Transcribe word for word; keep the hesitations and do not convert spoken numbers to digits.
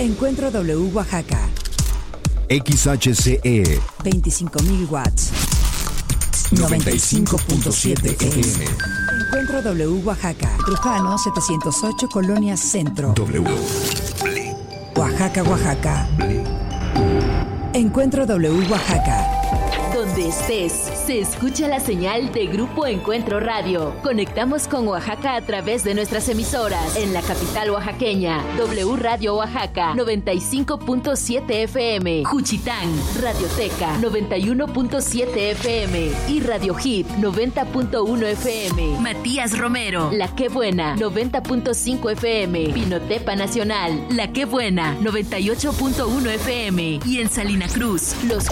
Encuentro W Oaxaca. X H C E veinticinco mil watts. noventa y cinco punto siete F M. Encuentro W Oaxaca. Trujano setecientos ocho, Colonia Centro. W. Oaxaca, Oaxaca. Encuentro W Oaxaca. Donde estés, se escucha la señal de Grupo Encuentro Radio. Conectamos con Oaxaca a través de nuestras emisoras. En la capital oaxaqueña, W Radio Oaxaca, noventa y cinco punto siete F M. Juchitán, Radioteca, noventa y uno punto siete F M. Y Radio Hit, noventa punto uno F M. Matías Romero, La Que Buena, noventa punto cinco F M. Pinotepa Nacional, La Que Buena, noventa y ocho punto uno F M. Y en Salina Cruz, Los